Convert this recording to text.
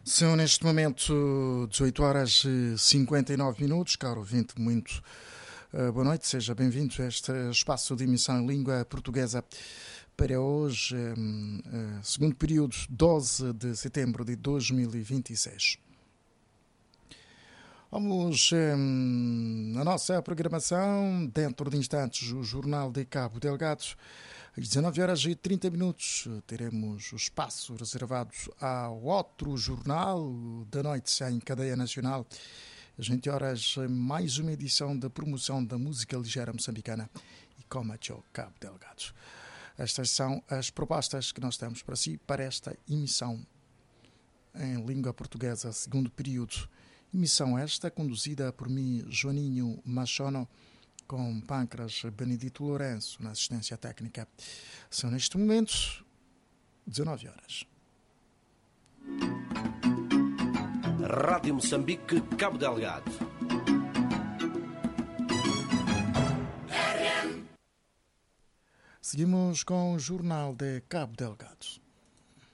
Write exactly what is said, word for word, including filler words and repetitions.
São neste momento dezoito horas e cinquenta e nove minutos. Caro ouvinte, muito uh, boa noite. Seja bem-vindo a este espaço de emissão em língua portuguesa para hoje, um, uh, segundo período, doze de setembro de dois mil e vinte e seis. Vamos um, na nossa programação. Dentro de instantes, o Jornal de Cabo Delgado. Às dezenove horas e trinta minutos teremos o espaço reservado ao outro jornal da noite em cadeia nacional. Às vinte horas, mais uma edição da promoção da música ligeira moçambicana e Comacho Cabo Delgado. Estas são as propostas que nós temos para si para esta emissão em língua portuguesa, segundo período. Emissão esta conduzida por mim, Joaninho Machono, com Pâncras Benedito Lourenço na assistência técnica. São neste momento dezenove horas. Rádio Moçambique, Cabo Delgado. Seguimos com o Jornal de Cabo Delgado.